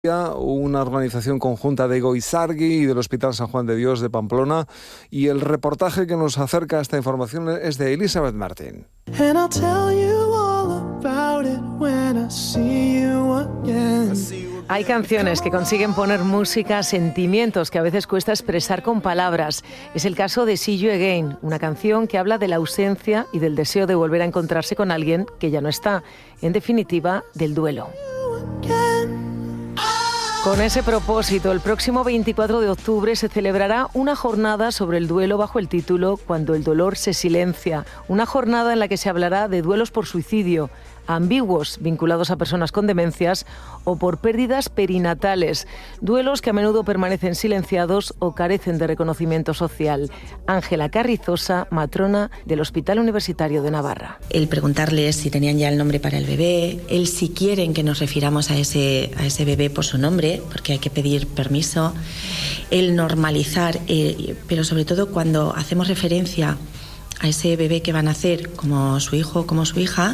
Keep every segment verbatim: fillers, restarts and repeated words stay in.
Una organización conjunta de Goizargui y del Hospital San Juan de Dios de Pamplona, y el reportaje que nos acerca a esta información es de Elizabeth Martín. Hay canciones que consiguen poner música a sentimientos que a veces cuesta expresar con palabras. Es el caso de See You Again, una canción que habla de la ausencia y del deseo de volver a encontrarse con alguien que ya no está. En definitiva, del duelo. Con ese propósito, el próximo veinticuatro de octubre se celebrará una jornada sobre el duelo bajo el título Cuando el dolor se silencia. Una jornada en la que se hablará de duelos por suicidio, ambiguos, vinculados a personas con demencias, o por pérdidas perinatales, duelos que a menudo permanecen silenciados o carecen de reconocimiento social. Ángela Carrizosa, matrona del Hospital Universitario de Navarra. El preguntarles si tenían ya el nombre para el bebé, el si quieren que nos refiramos a ese, a ese bebé por su nombre, porque hay que pedir permiso, el normalizar, eh, pero sobre todo cuando hacemos referencia a ese bebé que van a nacer como su hijo o como su hija,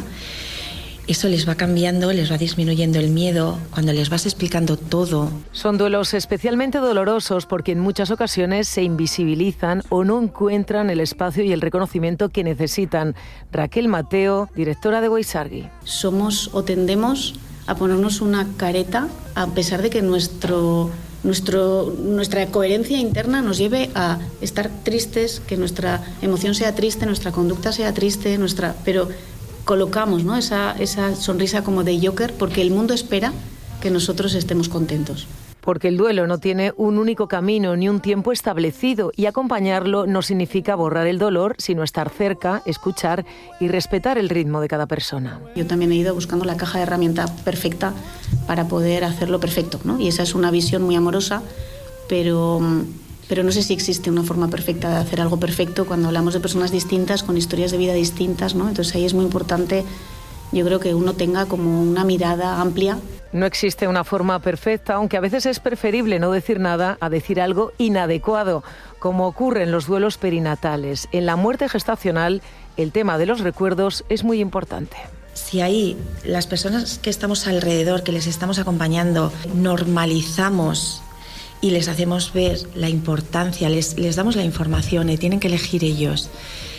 eso les va cambiando, les va disminuyendo el miedo cuando les vas explicando todo. Son duelos especialmente dolorosos porque en muchas ocasiones se invisibilizan o no encuentran el espacio y el reconocimiento que necesitan. Raquel Mateo, directora de Goizargui. Somos o tendemos a ponernos una careta a pesar de que nuestro, nuestro, nuestra coherencia interna nos lleve a estar tristes, que nuestra emoción sea triste, nuestra conducta sea triste, nuestra... pero colocamos, ¿no?, esa, esa sonrisa como de Joker porque el mundo espera que nosotros estemos contentos. Porque el duelo no tiene un único camino ni un tiempo establecido, y acompañarlo no significa borrar el dolor, sino estar cerca, escuchar y respetar el ritmo de cada persona. Yo también he ido buscando la caja de herramientas perfecta para poder hacerlo perfecto, ¿no? Y esa es una visión muy amorosa, pero... Pero no sé si existe una forma perfecta de hacer algo perfecto cuando hablamos de personas distintas, con historias de vida distintas, ¿no? Entonces ahí es muy importante, yo creo, que uno tenga como una mirada amplia. No existe una forma perfecta, aunque a veces es preferible no decir nada a decir algo inadecuado, como ocurre en los duelos perinatales. En la muerte gestacional, el tema de los recuerdos es muy importante. Si ahí las personas que estamos alrededor, que les estamos acompañando, normalizamos y les hacemos ver la importancia, les, les damos la información, y tienen que elegir ellos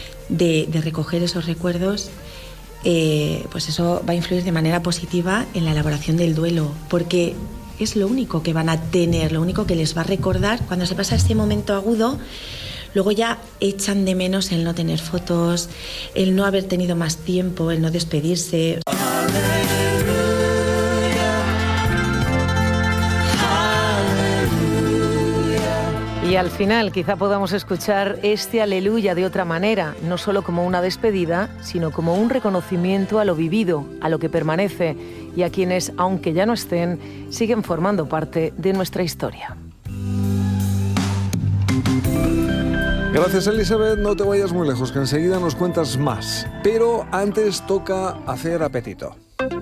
de, de recoger esos recuerdos, eh, pues eso va a influir de manera positiva en la elaboración del duelo, porque es lo único que van a tener, lo único que les va a recordar cuando se pasa este momento agudo. Luego ya echan de menos el no tener fotos, el no haber tenido más tiempo, el no despedirse. Y al final quizá podamos escuchar este aleluya de otra manera, no solo como una despedida, sino como un reconocimiento a lo vivido, a lo que permanece y a quienes, aunque ya no estén, siguen formando parte de nuestra historia. Gracias, Elizabeth. No te vayas muy lejos, que enseguida nos cuentas más. Pero antes toca hacer apetito.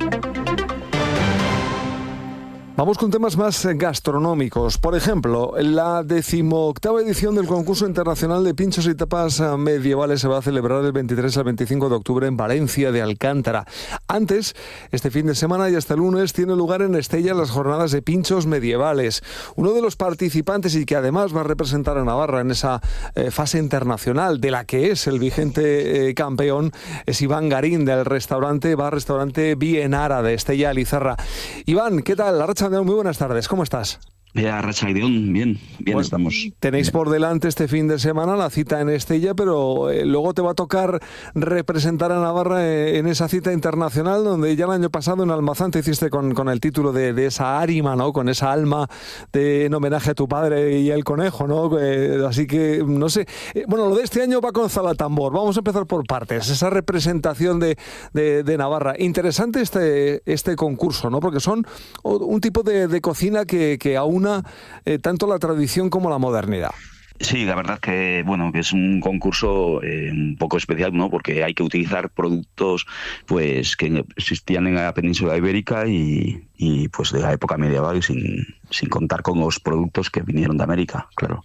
Vamos con temas más gastronómicos. Por ejemplo, la decimoctava edición del concurso internacional de pinchos y tapas medievales se va a celebrar del veintitrés al veinticinco de octubre en Valencia de Alcántara. Antes, este fin de semana y hasta el lunes, tiene lugar en Estella las jornadas de pinchos medievales. Uno de los participantes, y que además va a representar a Navarra en esa eh, fase internacional de la que es el vigente eh, campeón, es Iván Garín, del restaurante, bar restaurante Bienara de Estella Lizarra. Iván, ¿qué tal? Arracha muy buenas tardes, ¿cómo estás? Ya, Arratsaldeon, bien, bien bueno, estamos. Tenéis por delante este fin de semana la cita en Estella, pero eh, luego te va a tocar representar a Navarra eh, en esa cita internacional, donde ya el año pasado en Almazán te hiciste con, con el título de, de esa árima, ¿no? Con esa alma de, en homenaje a tu padre y el conejo, ¿no? Eh, así que, no sé. Eh, bueno, lo de este año va con Zalatambor. Vamos a empezar por partes. Esa representación de, de, de Navarra. Interesante este, este concurso, ¿no? Porque son un tipo de, de cocina que, que aúna Eh, tanto la tradición como la modernidad. Sí, la verdad que bueno que es un concurso eh, un poco especial, ¿no? Porque hay que utilizar productos pues que existían en la península ibérica y, y pues de la época medieval, sin, sin contar con los productos que vinieron de América, claro.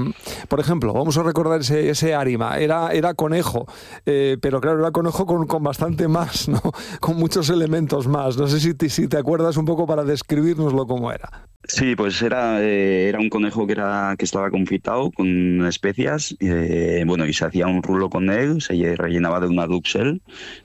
Por ejemplo, vamos a recordar ese, ese árima, era, era conejo, eh, pero claro, era conejo con, con bastante más, ¿no? Con muchos elementos más. No sé si te, si te acuerdas un poco para describirnoslo cómo era. Sí, pues era, eh, era un conejo que era que estaba confitado con especias, eh, bueno, y se hacía un rulo con él, se rellenaba de una duxelle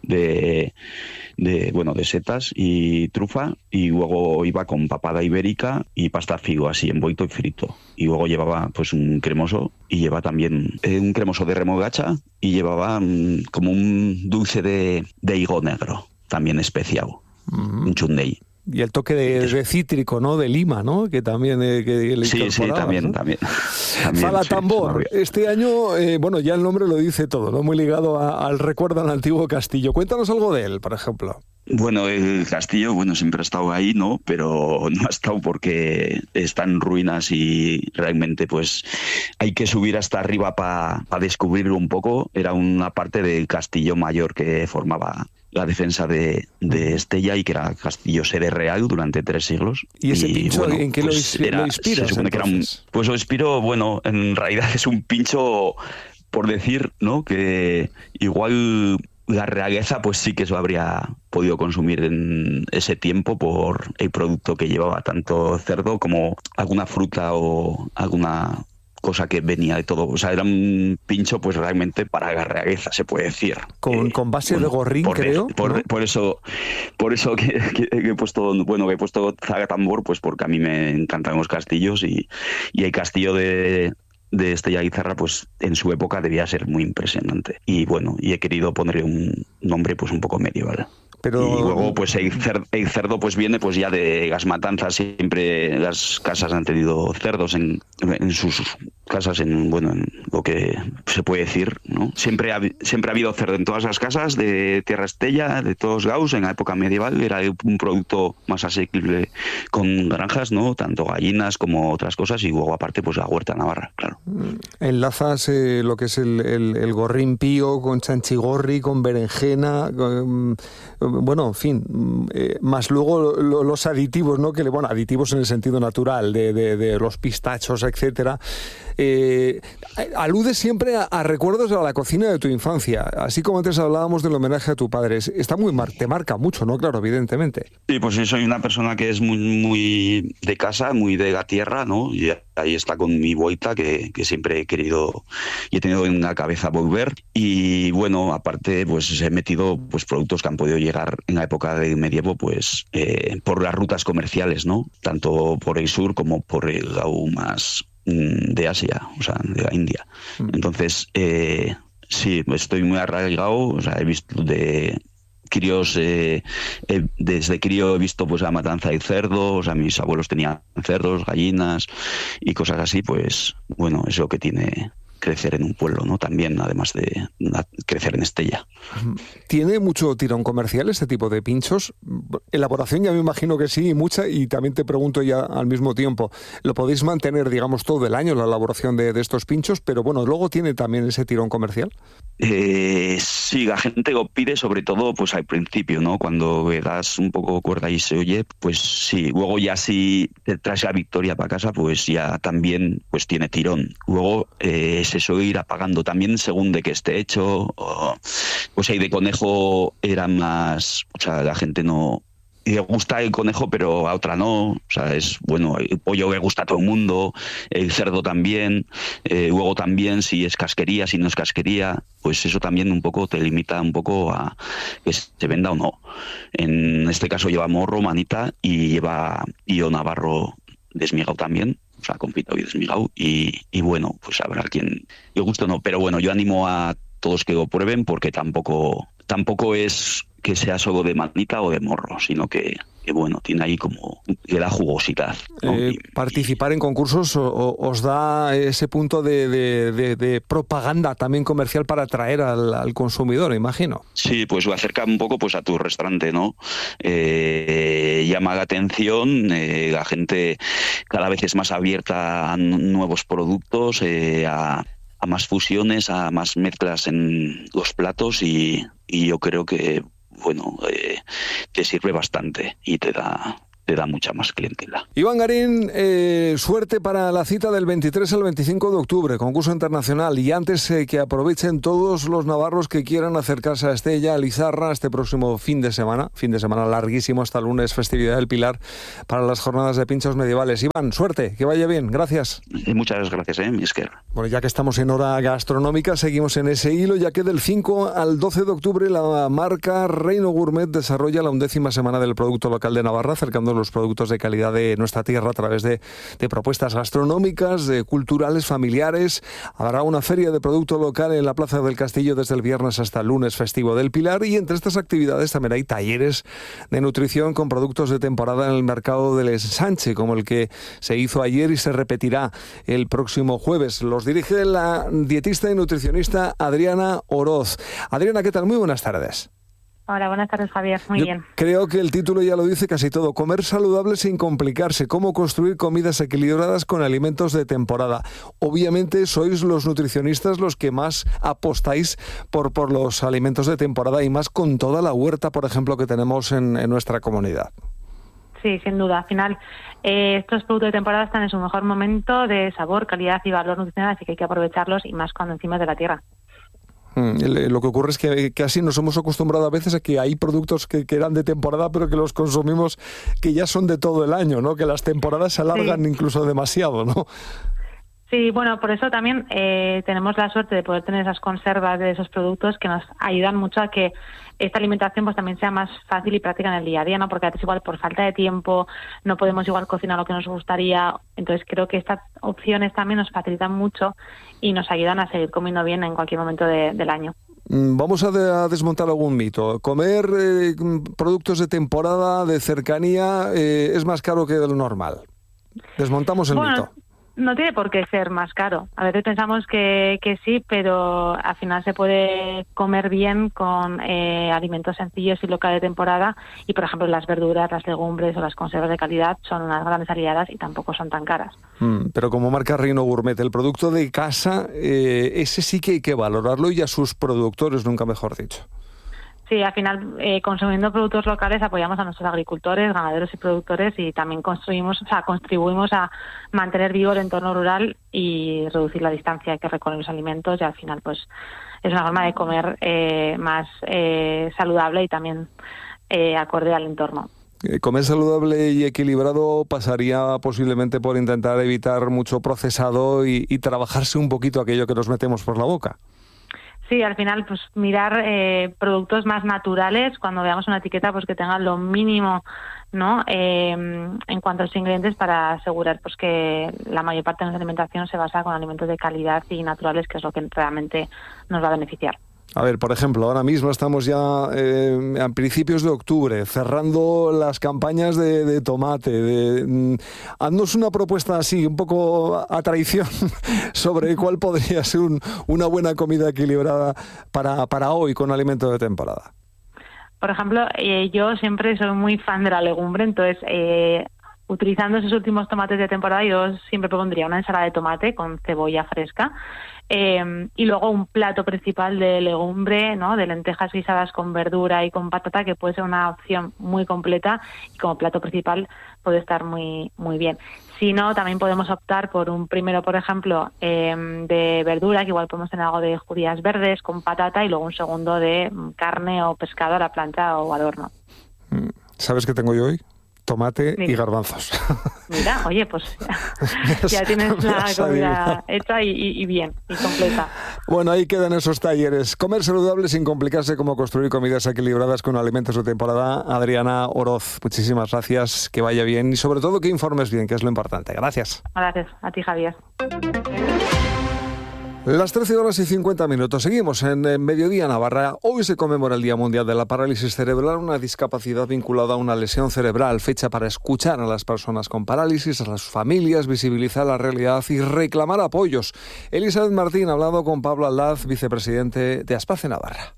de, de, bueno, de setas y trufa, y luego iba con papada ibérica y pasta figo, así, envuelto y frito. Y luego llevaba pues un cremoso, y lleva también eh, un cremoso de remolacha, y llevaba um, como un dulce de, de higo negro, también especiado, uh-huh. un chutney. Y el toque de, de cítrico, ¿no? De lima, ¿no? Que también eh, que le sí, sí, también, ¿no? también, también. Fala sí, Tambor. Este año, eh, bueno, ya el nombre lo dice todo, ¿no? Muy ligado a, al recuerdo al antiguo castillo. Cuéntanos algo de él, por ejemplo. Bueno, el castillo, bueno, siempre ha estado ahí, ¿no? Pero no ha estado porque está en ruinas y realmente, pues, hay que subir hasta arriba para pa descubrirlo un poco. Era una parte del castillo mayor que formaba la defensa de, de Estella, y que era castillo sede real durante tres siglos. ¿Y ese pincho bueno, en qué pues lo, era, lo inspira? Se supone que era un, pues lo inspiro, bueno, en realidad es un pincho, por decir, ¿no? Que igual la realeza pues sí que eso habría podido consumir en ese tiempo por el producto que llevaba, tanto cerdo como alguna fruta o alguna cosa que venía de todo. O sea, era un pincho pues realmente para la realeza, se puede decir. Con, eh, con base bueno, de gorrín, por, creo. Por, ¿no? por eso por eso que, que, que he puesto, bueno, que he puesto Zaga Tambor, pues porque a mí me encantan los castillos, y, y el castillo de de Estella Guizarra, pues en su época debía ser muy impresionante. Y bueno, y he querido ponerle un nombre pues un poco medieval. Pero... Y luego pues el cerdo, el cerdo pues viene pues ya de las matanzas. Siempre las casas han tenido cerdos en, en sus casas, en bueno, en lo que se puede decir, ¿no? Siempre ha, siempre ha habido cerdo en todas las casas de Tierra Estella, de todos Gauss. En la época medieval era un producto más asequible con granjas, ¿no? Tanto gallinas como otras cosas, y luego aparte pues la huerta navarra, claro. Enlazas eh, lo que es el, el, el gorrín pío con chanchigorri, con berenjena, con, bueno, en fin, eh, más luego lo, los aditivos, ¿no? Que le, bueno, aditivos en el sentido natural de, de, de los pistachos, etcétera. Eh, alude siempre a, a recuerdos de la cocina de tu infancia, así como antes hablábamos del homenaje a tu padre. Está muy mar, te marca mucho, ¿no? Claro, evidentemente. Sí, pues sí, soy una persona que es muy, muy de casa, muy de la tierra, ¿no? Y ahí está con mi vuelta que, que siempre he querido y he tenido en la cabeza volver. Y bueno, aparte, pues he metido pues productos que han podido llegar en la época del medievo, pues eh, por las rutas comerciales, ¿no? Tanto por el sur como por el lado más de Asia, o sea, de la India. Entonces, eh, sí, estoy muy arraigado, o sea, he visto de críos, eh, eh, desde crío he visto pues la matanza de cerdos, o sea, mis abuelos tenían cerdos, gallinas y cosas así, pues bueno, es lo que tiene crecer en un pueblo, ¿no? También, además de crecer en Estella. ¿Tiene mucho tirón comercial este tipo de pinchos? Elaboración ya me imagino que sí, mucha, y también te pregunto ya al mismo tiempo, ¿lo podéis mantener, digamos, todo el año la elaboración de, de estos pinchos? Pero bueno, ¿luego tiene también ese tirón comercial? Eh, sí, la gente lo pide sobre todo pues al principio, ¿no? Cuando le das un poco cuerda y se oye, pues sí. Luego ya si te traes la victoria para casa, pues ya también pues tiene tirón. Luego eh, se suele ir apagando también según de qué esté hecho. O, pues ahí de conejo era más, o sea, la gente no le gusta el conejo, pero a otra no. O sea, es bueno, el pollo le gusta a todo el mundo, el cerdo también. Eh, luego también si es casquería, si no es casquería, pues eso también un poco te limita un poco a que se venda o no. En este caso lleva morro, manita, y lleva ío navarro desmigado también. O sea, confitado y desmigado, y, y bueno, pues habrá quien le guste o no. Pero bueno, yo animo a todos que lo prueben, porque tampoco tampoco es que sea solo de manita o de morro, sino que, que bueno, tiene ahí como que da jugosidad, ¿no? Eh, y, participar en concursos o, o, os da ese punto de, de, de, de propaganda también comercial para atraer al, al consumidor, imagino. Sí, pues lo acerca un poco pues a tu restaurante, ¿no? Eh, llama la atención, eh, la gente cada vez es más abierta a nuevos productos, eh, a a más fusiones, a más mezclas en los platos, y, y yo creo que, bueno, eh, te sirve bastante y te da te da mucha más clientela. Iván Garín, eh, suerte para la cita del veintitrés al veinticinco de octubre, concurso internacional, y antes eh, que aprovechen todos los navarros que quieran acercarse a Estella, a Lizarra, este próximo fin de semana, fin de semana larguísimo hasta lunes, festividad del Pilar, para las jornadas de pinchos medievales. Iván, suerte, que vaya bien, gracias. Y muchas gracias, eh, Misker. Bueno, ya que estamos en hora gastronómica, seguimos en ese hilo, ya que del cinco al doce de octubre la marca Reino Gourmet desarrolla la undécima semana del producto local de Navarra, acercando los productos de calidad de nuestra tierra a través de, de propuestas gastronómicas, de culturales, familiares. Habrá una feria de producto local en la Plaza del Castillo desde el viernes hasta el lunes festivo del Pilar, y entre estas actividades también hay talleres de nutrición con productos de temporada en el mercado del Ensanche, como el que se hizo ayer y se repetirá el próximo jueves. Los dirige la dietista y nutricionista Adriana Oroz. Adriana, ¿qué tal? Muy buenas tardes. Hola, buenas tardes, Javier. Muy Yo bien. Creo que el título ya lo dice casi todo. Comer saludable sin complicarse. Cómo construir comidas equilibradas con alimentos de temporada. Obviamente sois los nutricionistas los que más apostáis por, por los alimentos de temporada, y más con toda la huerta, por ejemplo, que tenemos en, en nuestra comunidad. Sí, sin duda. Al final, eh, estos productos de temporada están en su mejor momento de sabor, calidad y valor nutricional, así que hay que aprovecharlos, y más cuando encima es de la tierra. Lo que ocurre es que casi nos hemos acostumbrado a veces a que hay productos que, que eran de temporada, pero que los consumimos que ya son de todo el año, ¿no? Que las temporadas se alargan sí. incluso demasiado, ¿no? Sí, bueno, por eso también eh, tenemos la suerte de poder tener esas conservas de esos productos que nos ayudan mucho a que esta alimentación pues también sea más fácil y práctica en el día a día, ¿no? Porque a veces igual por falta de tiempo no podemos igual cocinar lo que nos gustaría. Entonces creo que estas opciones también nos facilitan mucho y nos ayudan a seguir comiendo bien en cualquier momento de, del año. Vamos a, de, a desmontar algún mito. Comer eh, productos de temporada, de cercanía, eh, es más caro que de lo normal. Desmontamos el bueno, mito. No tiene por qué ser más caro. A veces pensamos que, que sí, pero al final se puede comer bien con eh, alimentos sencillos y locales de temporada. Y, por ejemplo, las verduras, las legumbres o las conservas de calidad son unas grandes aliadas y tampoco son tan caras. Mm, pero como marca Reino Gourmet, el producto de casa, eh, ese sí que hay que valorarlo, y a sus productores, nunca mejor dicho. Sí, al final, eh, consumiendo productos locales apoyamos a nuestros agricultores, ganaderos y productores, y también construimos, o sea, contribuimos a mantener vivo el entorno rural y reducir la distancia que recorren los alimentos, y al final pues es una forma de comer eh, más eh, saludable y también eh, acorde al entorno. Comer saludable y equilibrado pasaría posiblemente por intentar evitar mucho procesado y, y trabajarse un poquito aquello que nos metemos por la boca. Sí, al final, pues mirar eh, productos más naturales, cuando veamos una etiqueta, pues que tengan lo mínimo, ¿no? Eh, en cuanto a los ingredientes, para asegurar pues que la mayor parte de nuestra alimentación se basa con alimentos de calidad y naturales, que es lo que realmente nos va a beneficiar. A ver, por ejemplo, ahora mismo estamos ya eh, a principios de octubre, cerrando las campañas de, de tomate. De, mm, haznos una propuesta así, un poco a, a traición, sobre cuál podría ser un, una buena comida equilibrada para, para hoy con alimentos de temporada. Por ejemplo, eh, yo siempre soy muy fan de la legumbre, entonces eh, utilizando esos últimos tomates de temporada, yo siempre propondría una ensalada de tomate con cebolla fresca. Eh, y luego un plato principal de legumbre, ¿no? De lentejas guisadas con verdura y con patata, que puede ser una opción muy completa, y como plato principal puede estar muy muy bien. Si no, también podemos optar por un primero, por ejemplo, eh, de verdura, que igual podemos tener algo de judías verdes con patata, y luego un segundo de carne o pescado a la plancha o al horno. ¿Sabes qué tengo yo hoy? Tomate Mira. y garbanzos. Mira, oye, pues ya, ya tienes la comida hecha y, y, y bien, y completa. Bueno, ahí quedan esos talleres. Comer saludable sin complicarse, cómo construir comidas equilibradas con alimentos de temporada. Adriana Oroz, muchísimas gracias, que vaya bien y sobre todo que informes bien, que es lo importante. Gracias. Gracias, a ti, Javier. Las trece horas y cincuenta minutos. Seguimos en, en Mediodía Navarra. Hoy se conmemora el Día Mundial de la Parálisis Cerebral, una discapacidad vinculada a una lesión cerebral, fecha para escuchar a las personas con parálisis, a las familias, visibilizar la realidad y reclamar apoyos. Elizabeth Martín ha hablado con Pablo Aldaz, vicepresidente de Aspace Navarra.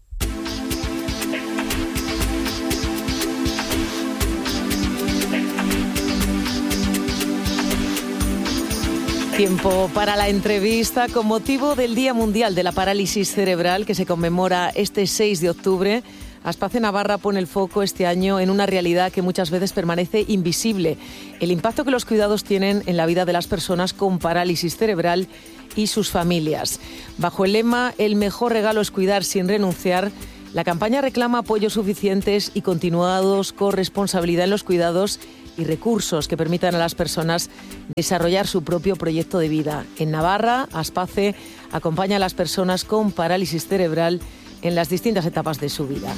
Tiempo para la entrevista con motivo del Día Mundial de la Parálisis Cerebral, que se conmemora este seis de octubre. Aspace Navarra pone el foco este año en una realidad que muchas veces permanece invisible, el impacto que los cuidados tienen en la vida de las personas con parálisis cerebral y sus familias. Bajo el lema "El mejor regalo es cuidar sin renunciar", la campaña reclama apoyos suficientes y continuados, corresponsabilidad en los cuidados y recursos que permitan a las personas desarrollar su propio proyecto de vida. En Navarra, Aspace acompaña a las personas con parálisis cerebral en las distintas etapas de su vida.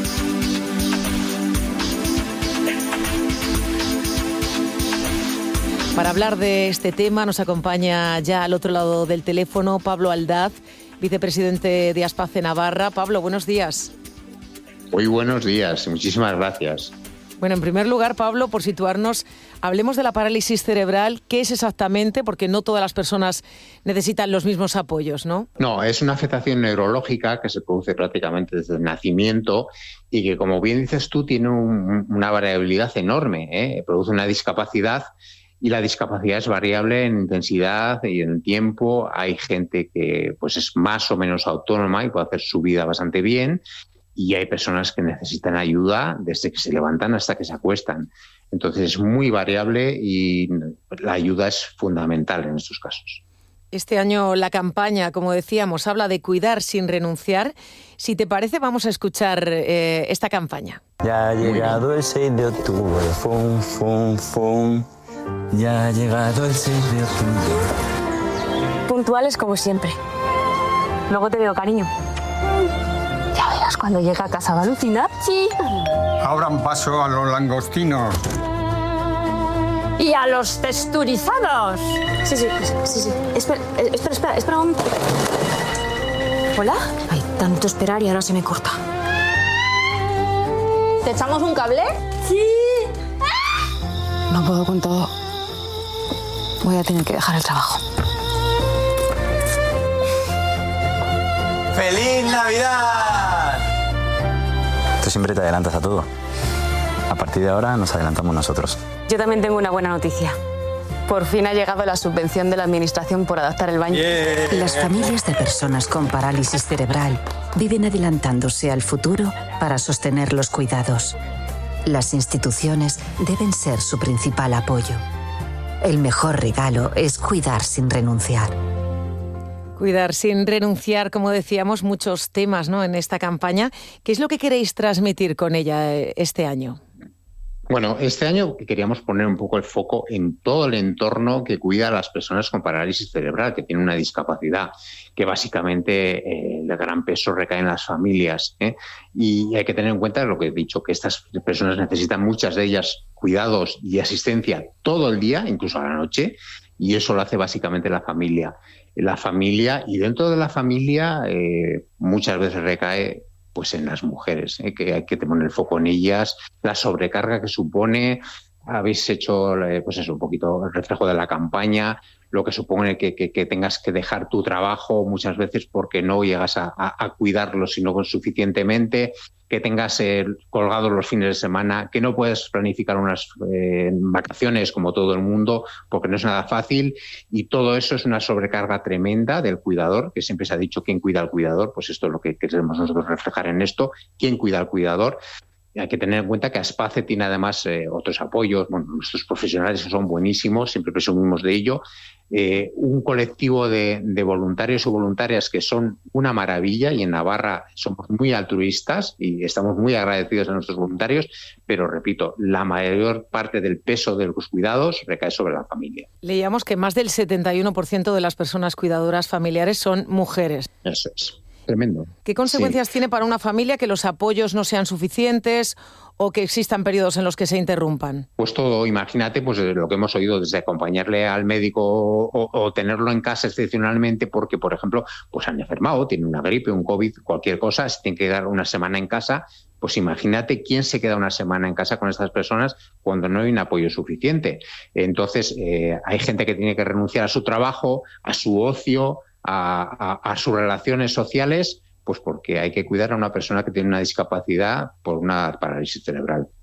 Para hablar de este tema nos acompaña ya al otro lado del teléfono Pablo Aldaz, vicepresidente de Aspace Navarra. Pablo, buenos días. Muy buenos días, muchísimas gracias. Bueno, en primer lugar, Pablo, por situarnos, hablemos de la parálisis cerebral. ¿Qué es exactamente? Porque no todas las personas necesitan los mismos apoyos, ¿no? No, es una afectación neurológica que se produce prácticamente desde el nacimiento y que, como bien dices tú, tiene un, una variabilidad enorme, ¿eh? Produce una discapacidad y la discapacidad es variable en intensidad y en tiempo. Hay gente que pues, es más o menos autónoma y puede hacer su vida bastante bien. Y hay personas que necesitan ayuda desde que se levantan hasta que se acuestan. Entonces es muy variable y la ayuda es fundamental en estos casos. Este año la campaña, como decíamos, habla de cuidar sin renunciar. Si te parece, vamos a escuchar eh, esta campaña. Ya ha llegado el seis de octubre, fum, fum, fum. Ya ha llegado el seis de octubre. Puntuales como siempre. Luego te veo, cariño. Ya verás, cuando llega a casa va a alucinar. Sí. Abran paso a los langostinos. Y a los texturizados. Sí, sí, sí, sí. Espera, espera, espera, espera un momento. ¿Hola? Hay tanto esperar y ahora se me corta. ¿Te echamos un cable? Sí. No puedo con todo. Voy a tener que dejar el trabajo. ¡Feliz Navidad! Tú siempre te adelantas a todo. A partir de ahora nos adelantamos nosotros. Yo también tengo una buena noticia. Por fin ha llegado la subvención de la Administración por adaptar el baño. Yeah. Las familias de personas con parálisis cerebral viven adelantándose al futuro para sostener los cuidados. Las instituciones deben ser su principal apoyo. El mejor regalo es cuidar sin renunciar. Cuidar sin renunciar, como decíamos, muchos temas, ¿no?, en esta campaña. ¿Qué es lo que queréis transmitir con ella este año? Bueno, este año queríamos poner un poco el foco en todo el entorno que cuida a las personas con parálisis cerebral, que tienen una discapacidad, que básicamente eh, el gran peso recae en las familias, ¿eh? Y hay que tener en cuenta lo que he dicho, que estas personas necesitan, muchas de ellas, cuidados y asistencia todo el día, incluso a la noche, y eso lo hace básicamente la familia. La familia, y dentro de la familia eh, muchas veces recae pues en las mujeres, ¿eh? Que hay que poner el foco en ellas, la sobrecarga que supone. Habéis hecho eh, pues eso, un poquito el reflejo de la campaña, lo que supone que, que, que tengas que dejar tu trabajo muchas veces porque no llegas a, a, a cuidarlo sino suficientemente, que tengas eh, colgados los fines de semana, que no puedes planificar unas eh, vacaciones como todo el mundo porque no es nada fácil, y todo eso es una sobrecarga tremenda del cuidador, que siempre se ha dicho quién cuida al cuidador, pues esto es lo que queremos nosotros reflejar en esto, quién cuida al cuidador. Hay que tener en cuenta que Aspace tiene además eh, otros apoyos, bueno, nuestros profesionales son buenísimos, siempre presumimos de ello, eh, un colectivo de, de voluntarios y voluntarias que son una maravilla, y en Navarra somos muy altruistas y estamos muy agradecidos a nuestros voluntarios, pero repito, la mayor parte del peso de los cuidados recae sobre la familia. Leíamos que más del setenta y uno por ciento de las personas cuidadoras familiares son mujeres. Eso es. Tremendo. ¿Qué consecuencias sí. tiene para una familia que los apoyos no sean suficientes o que existan periodos en los que se interrumpan? Pues todo, imagínate pues lo que hemos oído, desde acompañarle al médico o, o tenerlo en casa excepcionalmente porque, por ejemplo, pues han enfermado, tienen una gripe, un COVID, cualquier cosa, se tienen que quedar una semana en casa. Pues imagínate quién se queda una semana en casa con estas personas cuando no hay un apoyo suficiente. Entonces, eh, hay gente que tiene que renunciar a su trabajo, a su ocio, A, a, a sus relaciones sociales, pues porque hay que cuidar a una persona que tiene una discapacidad por una parálisis cerebral.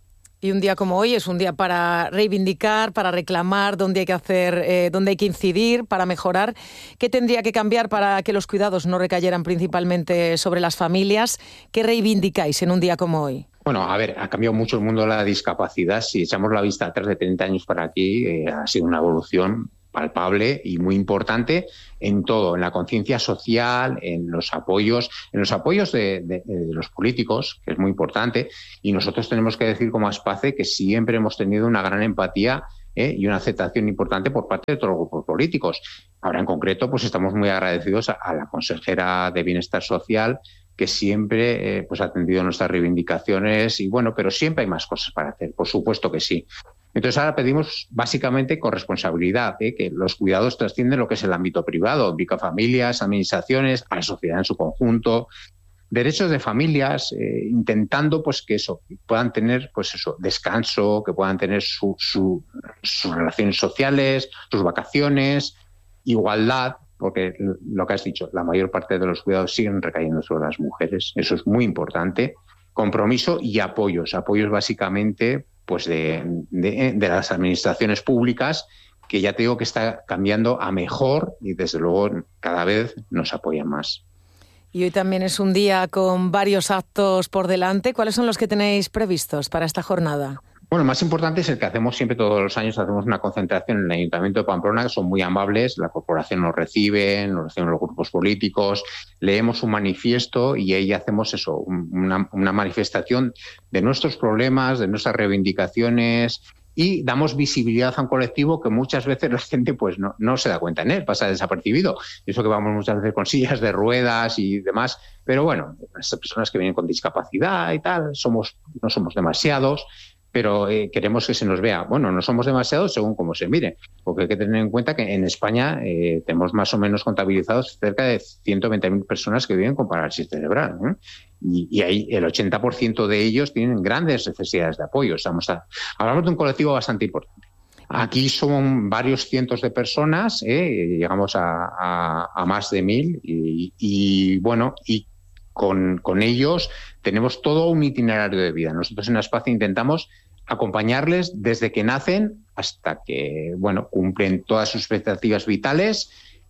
Y un día como hoy es un día para reivindicar, para reclamar dónde hay que hacer, eh, dónde hay que incidir, para mejorar. ¿Qué tendría que cambiar para que los cuidados no recayeran principalmente sobre las familias? ¿Qué reivindicáis en un día como hoy? Bueno, a ver, ha cambiado mucho el mundo de la discapacidad. Si echamos la vista atrás de treinta años para aquí, eh, ha sido una evolución palpable y muy importante en todo, en la conciencia social, en los apoyos, en los apoyos de, de, de los políticos, que es muy importante, y nosotros tenemos que decir como Aspace que siempre hemos tenido una gran empatía ¿eh? y una aceptación importante por parte de todos los grupos políticos. Ahora en concreto, pues estamos muy agradecidos a, a la consejera de Bienestar Social, que siempre eh, pues ha atendido nuestras reivindicaciones y bueno, pero siempre hay más cosas para hacer, por supuesto que sí. Entonces ahora pedimos básicamente corresponsabilidad, ¿eh? que los cuidados trascienden lo que es el ámbito privado, implica familias, administraciones, a la sociedad en su conjunto, derechos de familias, eh, intentando pues que eso puedan tener pues eso descanso, que puedan tener su, su, sus relaciones sociales, sus vacaciones, igualdad, porque lo que has dicho, la mayor parte de los cuidados siguen recayendo sobre las mujeres, eso es muy importante, compromiso y apoyos, apoyos básicamente pues de, de, de las administraciones públicas, que ya te digo que está cambiando a mejor y desde luego cada vez nos apoyan más. Y hoy también es un día con varios actos por delante. ¿Cuáles son los que tenéis previstos para esta jornada? Bueno, el más importante es el que hacemos siempre todos los años, hacemos una concentración en el Ayuntamiento de Pamplona, que son muy amables, la corporación nos recibe, nos reciben los grupos políticos, leemos un manifiesto y ahí hacemos eso, una, una manifestación de nuestros problemas, de nuestras reivindicaciones y damos visibilidad a un colectivo que muchas veces la gente pues no, no se da cuenta en él, pasa desapercibido. Eso que vamos muchas veces con sillas de ruedas y demás, pero bueno, las personas que vienen con discapacidad y tal, somos no somos demasiados, pero eh, queremos que se nos vea. Bueno, no somos demasiados según cómo se mire, porque hay que tener en cuenta que en España eh, tenemos más o menos contabilizados cerca de ciento veinte mil personas que viven con parálisis cerebral, ¿eh? y, y ahí el ochenta por ciento de ellos tienen grandes necesidades de apoyo. Estamos a, hablamos de un colectivo bastante importante. Aquí son varios cientos de personas, ¿eh? llegamos a, a, a más de mil y, y bueno, y con, con ellos tenemos todo un itinerario de vida. Nosotros en Aspace intentamos acompañarles desde que nacen hasta que, bueno, cumplen todas sus expectativas vitales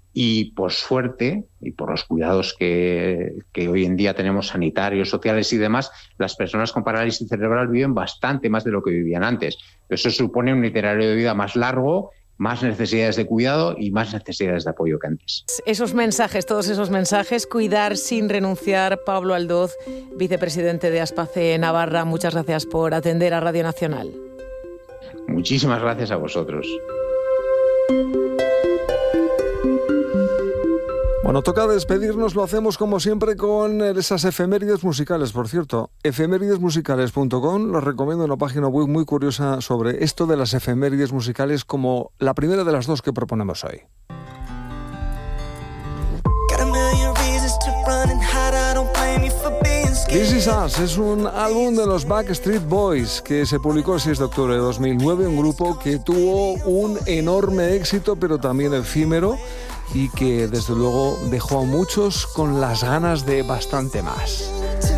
y por suerte y por los cuidados que, que hoy en día tenemos sanitarios, sociales y demás, las personas con parálisis cerebral viven bastante más de lo que vivían antes. Eso supone un itinerario de vida más largo, más necesidades de cuidado y más necesidades de apoyo que antes. Esos mensajes, todos esos mensajes, cuidar sin renunciar. Pablo Aldoz, vicepresidente de Aspace Navarra, muchas gracias por atender a Radio Nacional. Muchísimas gracias a vosotros. Bueno, toca despedirnos, lo hacemos como siempre con esas efemérides musicales, por cierto. efemérides musicales punto com, los recomiendo, una página web muy curiosa sobre esto de las efemérides musicales, como la primera de las dos que proponemos hoy. This Is Us es un álbum de los Backstreet Boys que se publicó el seis de octubre de dos mil nueve, un grupo que tuvo un enorme éxito, pero también efímero, y que desde luego dejó a muchos con las ganas de bastante más.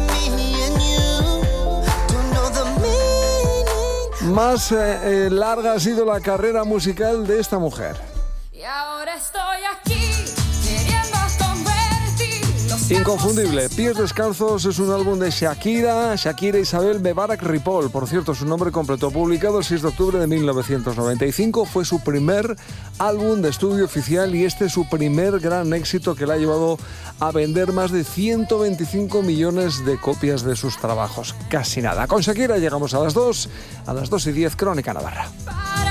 Más eh, eh, larga ha sido la carrera musical de esta mujer. Y ahora estoy aquí, queriendo convertir los Inconfundible, Pies Descalzos es un álbum de Shakira, Shakira Isabel Mebarak Ripoll, por cierto, su nombre completo, publicado el seis de octubre de mil novecientos noventa y cinco, fue su primer álbum de estudio oficial y este es su primer gran éxito que le ha llevado a vender más de ciento veinticinco millones de copias de sus trabajos, casi nada. Con Shakira llegamos a las dos, a las dos y diez, Crónica Navarra.